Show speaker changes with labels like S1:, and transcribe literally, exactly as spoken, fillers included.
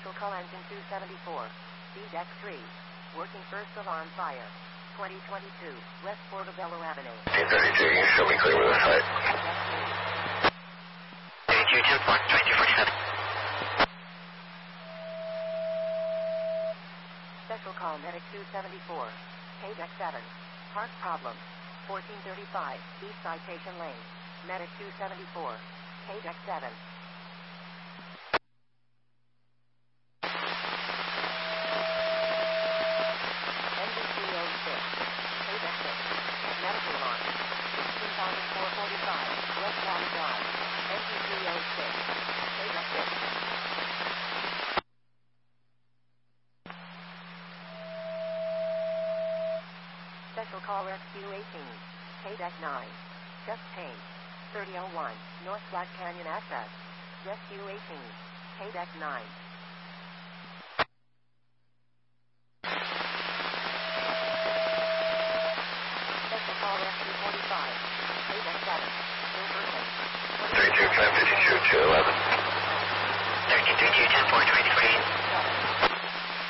S1: Special call engine two seventy-four. B deck three. Working first alarm fire. twenty twenty-two, West Portobello Avenue.
S2: eight thirty-two, you show me clear with a site.
S3: thirty-two, ten four, twenty-two forty-seven.
S1: Special call medic two seventy-four. K deck seven. Park problem. fourteen thirty-five, East Citation Lane. Medic two seventy-four. K deck seven. Engine three oh six. K deck six. Medical alarm. sixteen thousand four hundred forty-five, West Valley Drive. Engine three oh six. K deck six. Special call rescue eighteen. K deck nine. Just paid. thirty oh one, North Black Canyon access. Rescue eighteen. K deck nine. Special call rescue forty-five. K deck seven. Bill Berkeley.
S2: thirty-two, five fifty-two, two eleven.
S3: thirty-two, ten four, twenty-three.
S1: seven.